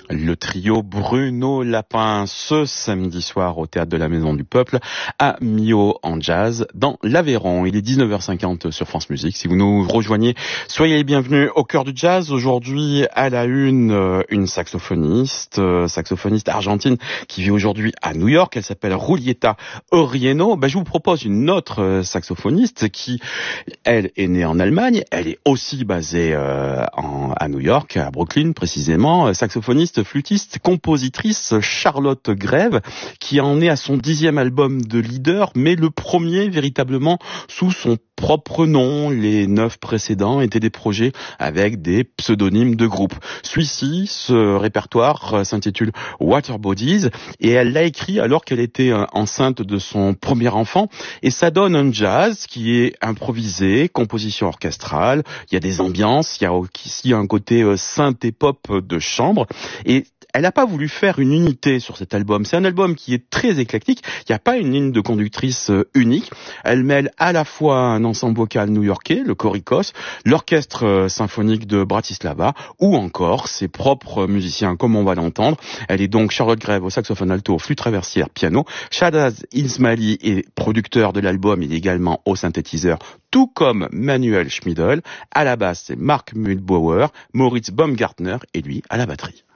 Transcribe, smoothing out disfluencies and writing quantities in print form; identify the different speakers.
Speaker 1: Le trio Bruno Lapin ce samedi soir au Théâtre de la Maison du Peuple à Millau en jazz dans l'Aveyron. Il est 19h50 sur France Musique. Si vous nous rejoignez, soyez les bienvenus au cœur du jazz. Aujourd'hui à la une saxophoniste argentine qui vit aujourd'hui à New York. Elle s'appelle Julieta Orrieno. Je vous propose une autre saxophoniste qui, elle, est née en Allemagne. Elle est aussi basée à New York, à Brooklyn précisément. Saxophoniste, flûtiste, compositrice Charlotte Grève, qui en est à son 10e album de leader, mais le premier véritablement sous son propre nom. Les 9 précédents étaient des projets avec des pseudonymes de groupe. Celui-ci, ce répertoire s'intitule Water Bodies, et elle l'a écrit alors qu'elle était enceinte de son premier enfant, et ça donne un jazz qui est improvisé, composition orchestrale, il y a des ambiances, il y a aussi un côté synthé pop de chambre, et elle n'a pas voulu faire une unité sur cet album. C'est un album qui est très éclectique. Il n'y a pas une ligne de conductrice unique. Elle mêle à la fois un ensemble vocal new-yorkais, le Chorikos, l'orchestre symphonique de Bratislava, ou encore ses propres musiciens, comme on va l'entendre. Elle est donc Charlotte Grève au saxophone alto, flûte traversière, piano. Shadaz Ismaili est producteur de l'album. Il est également au synthétiseur, tout comme Manuel Schmidl. À la basse, c'est Mark Mühlbauer, Moritz Baumgartner et lui à la batterie.